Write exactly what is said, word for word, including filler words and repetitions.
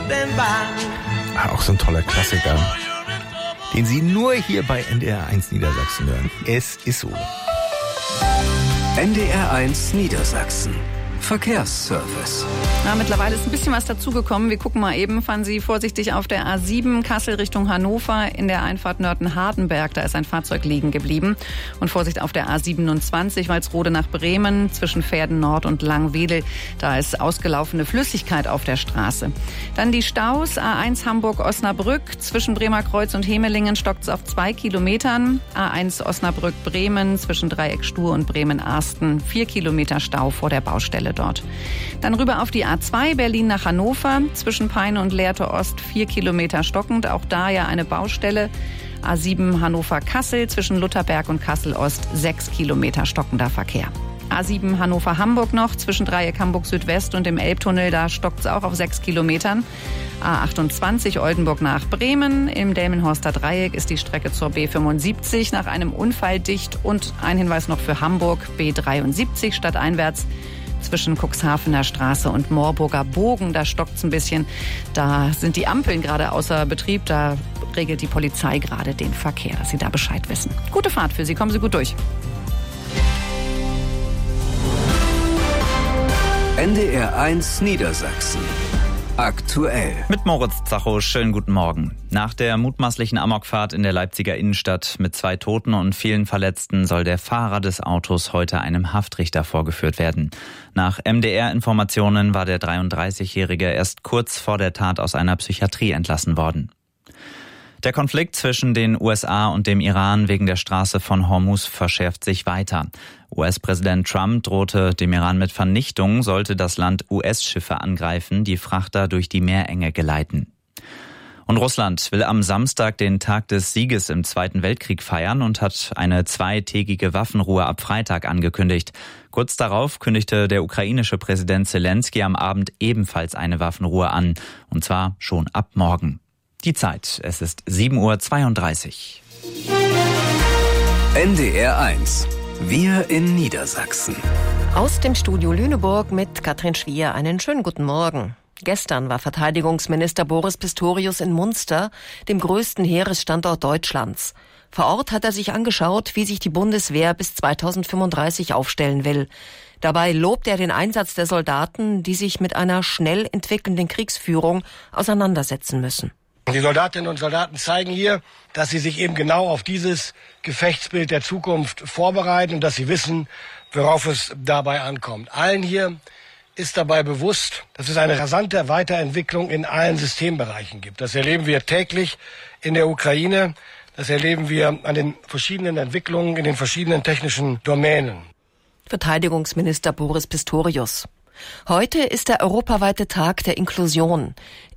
Auch so ein toller Klassiker, den Sie nur hier bei N D R eins Niedersachsen hören. Es ist so. N D R eins Niedersachsen. Verkehrsservice. Ja, mittlerweile ist ein bisschen was dazugekommen. Wir gucken mal eben. Fahren Sie vorsichtig auf der A sieben Kassel Richtung Hannover in der Einfahrt Nörten-Hardenberg. Da ist ein Fahrzeug liegen geblieben. Und Vorsicht auf der A siebenundzwanzig Walsrode nach Bremen zwischen Verden Nord und Langwedel. Da ist ausgelaufene Flüssigkeit auf der Straße. Dann die Staus. A eins Hamburg-Osnabrück zwischen Bremerkreuz und Hemelingen stockt es auf zwei Kilometern. A eins Osnabrück-Bremen zwischen Dreieck Stur und Bremen-Arsten. Vier Kilometer Stau vor der Baustelle dort. Dann rüber auf die A zwei Berlin nach Hannover, zwischen Peine und Lehrte Ost vier Kilometer stockend, auch da ja eine Baustelle. A sieben Hannover-Kassel, zwischen Lutherberg und Kassel-Ost sechs Kilometer stockender Verkehr. A sieben Hannover-Hamburg noch, zwischen Dreieck Hamburg-Südwest und dem Elbtunnel, da stockt es auch auf sechs Kilometern. A achtundzwanzig Oldenburg nach Bremen, im Delmenhorster Dreieck ist die Strecke zur B fünfundsiebzig nach einem Unfall dicht. Und ein Hinweis noch für Hamburg, B dreiundsiebzig stadteinwärts. Zwischen Cuxhavener Straße und Moorburger Bogen, da stockt's ein bisschen. Da sind die Ampeln gerade außer Betrieb. Da regelt die Polizei gerade den Verkehr, dass Sie da Bescheid wissen. Gute Fahrt für Sie, kommen Sie gut durch. N D R eins Niedersachsen. Aktuell. Mit Moritz Zacho, schönen guten Morgen. Nach der mutmaßlichen Amokfahrt in der Leipziger Innenstadt mit zwei Toten und vielen Verletzten soll der Fahrer des Autos heute einem Haftrichter vorgeführt werden. Nach M D R-Informationen war der dreiunddreißigjährige erst kurz vor der Tat aus einer Psychiatrie entlassen worden. Der Konflikt zwischen den U S A und dem Iran wegen der Straße von Hormuz verschärft sich weiter. U S-Präsident Trump drohte dem Iran mit Vernichtung, sollte das Land U S-Schiffe angreifen, die Frachter durch die Meerenge geleiten. Und Russland will am Samstag den Tag des Sieges im Zweiten Weltkrieg feiern und hat eine zweitägige Waffenruhe ab Freitag angekündigt. Kurz darauf kündigte der ukrainische Präsident Zelensky am Abend ebenfalls eine Waffenruhe an, und zwar schon ab morgen. Die Zeit, es ist sieben Uhr zweiunddreißig. N D R eins. Wir in Niedersachsen. Aus dem Studio Lüneburg mit Katrin Schwier. Einen schönen guten Morgen. Gestern war Verteidigungsminister Boris Pistorius in Munster, dem größten Heeresstandort Deutschlands. Vor Ort hat er sich angeschaut, wie sich die Bundeswehr bis zweitausendfünfunddreißig aufstellen will. Dabei lobt er den Einsatz der Soldaten, die sich mit einer schnell entwickelnden Kriegsführung auseinandersetzen müssen. Die Soldatinnen und Soldaten zeigen hier, dass sie sich eben genau auf dieses Gefechtsbild der Zukunft vorbereiten und dass sie wissen, worauf es dabei ankommt. Allen hier ist dabei bewusst, dass es eine rasante Weiterentwicklung in allen Systembereichen gibt. Das erleben wir täglich in der Ukraine. Das erleben wir an den verschiedenen Entwicklungen in den verschiedenen technischen Domänen. Verteidigungsminister Boris Pistorius. Heute ist der europaweite Tag der Inklusion.